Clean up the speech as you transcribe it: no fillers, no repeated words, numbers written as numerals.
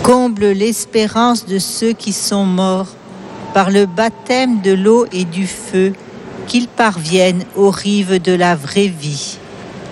Comble l'espérance de ceux qui sont morts par le baptême de l'eau et du feu, qu'ils parviennent aux rives de la vraie vie.